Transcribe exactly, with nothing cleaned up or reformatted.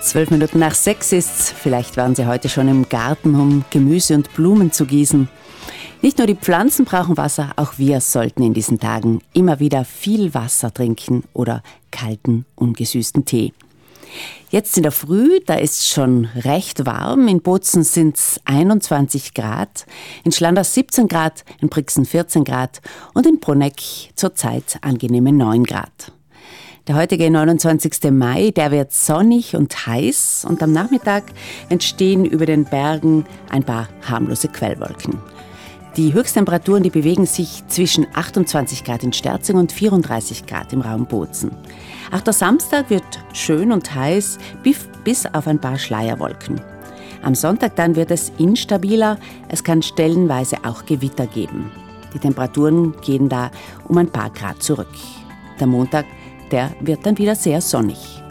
Zwölf Minuten nach sechs ist's. Vielleicht waren Sie heute schon im Garten, um Gemüse und Blumen zu gießen. Nicht nur die Pflanzen brauchen Wasser, auch wir sollten in diesen Tagen immer wieder viel Wasser trinken oder kalten, ungesüßten Tee. Jetzt in der Früh, da ist es schon recht warm. In Bozen sind es einundzwanzig Grad, in Schlanders siebzehn Grad, in Brixen vierzehn Grad und in Bruneck zurzeit angenehme neun Grad. Der heutige neunundzwanzigsten Mai, der wird sonnig und heiß und am Nachmittag entstehen über den Bergen ein paar harmlose Quellwolken. Die Höchsttemperaturen, die bewegen sich zwischen achtundzwanzig Grad in Sterzing und vierunddreißig Grad im Raum Bozen. Auch der Samstag wird schön und heiß, bis auf ein paar Schleierwolken. Am Sonntag dann wird es instabiler, es kann stellenweise auch Gewitter geben. Die Temperaturen gehen da um ein paar Grad zurück. Der Montag, der wird dann wieder sehr sonnig.